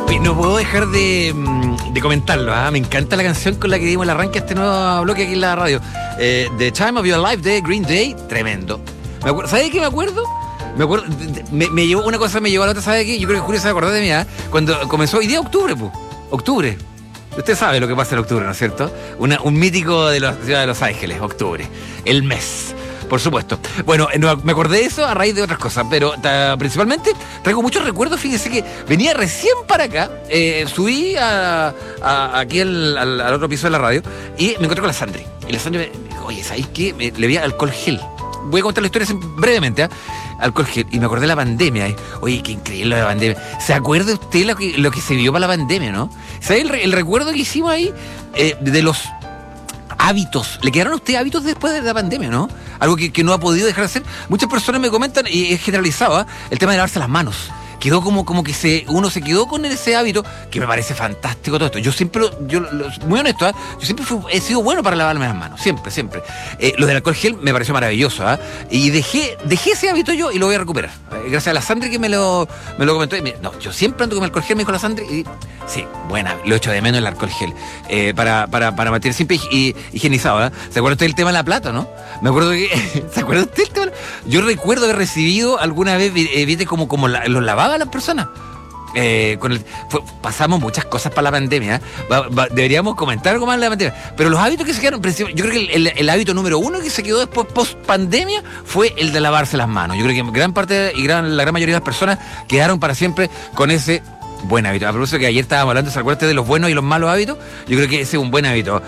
No puedo dejar de comentarlo, ¿ah? Me encanta la canción con la que dimos el arranque a este nuevo bloque aquí en la radio. The Time of Your Life de Green Day, tremendo. ¿Sabes de qué me acuerdo? Me llevó una cosa, me llevó a la otra, ¿sabe qué? Yo creo que Julio se va a acordar de mí, ¿ah? Cuando comenzó hoy día octubre, pues. Octubre. Usted sabe lo que pasa en octubre, ¿no es cierto? Un mítico de la ciudad de Los Ángeles, octubre. El mes. Por supuesto. Bueno, me acordé de eso a raíz de otras cosas, pero principalmente traigo muchos recuerdos. Fíjese que venía recién para acá, subí aquí al otro piso de la radio y me encontré con la Sandri. Y la Sandri me dijo, oye, ¿sabes qué? Le vi alcohol gel. Voy a contar la historia brevemente, ¿eh? Alcohol gel. Y me acordé de la pandemia. Oye, qué increíble la pandemia. ¿Se acuerda usted lo que se vio para la pandemia, no? ¿Sabe el recuerdo que hicimos ahí de los hábitos? ¿Le quedaron a usted hábitos después de la pandemia, no? Algo que no ha podido dejar de hacer. Muchas personas me comentan, y es generalizado, ¿eh? El tema de lavarse las manos. Quedó como que uno se quedó con ese hábito, que me parece fantástico todo esto. Yo siempre, muy honesto, ¿eh? Yo siempre he sido bueno para lavarme las manos, siempre. Lo del alcohol gel me pareció maravilloso, ¿eh? Y dejé ese hábito yo y lo voy a recuperar. Gracias a la Sandri que me lo comentó. No, yo siempre ando con el alcohol gel, me dijo la Sandri, y sí, buena, lo echo de menos el alcohol gel. Para mantener siempre higienizado, ¿eh? ¿Se acuerda usted del tema de la plata, no? Me acuerdo que... ¿Se acuerda usted del tema? Yo recuerdo haber recibido alguna vez, viste, como los lavados a las personas. Pasamos muchas cosas para la pandemia, ¿eh? Deberíamos comentar algo más de la pandemia, pero los hábitos que se quedaron, yo creo que el hábito número uno que se quedó después post pandemia fue el de lavarse las manos. Yo creo que gran parte la gran mayoría de las personas quedaron para siempre con ese buen hábito. A propósito que ayer estábamos hablando, ¿se acuerdan de los buenos y los malos hábitos? Yo creo que ese es un buen hábito.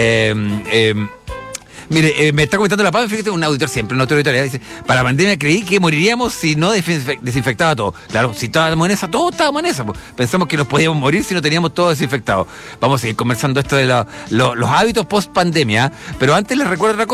Mire, me está comentando la Paz, fíjate, un auditor siempre, un auditor editorial, dice, para la pandemia creí que moriríamos si no desinfectaba todo. Claro, si estábamos en esa, todos estábamos en esa, pues. Pensamos que nos podíamos morir si no teníamos todo desinfectado. Vamos a seguir conversando esto de los hábitos post pandemia, pero antes les recuerdo otra cosa.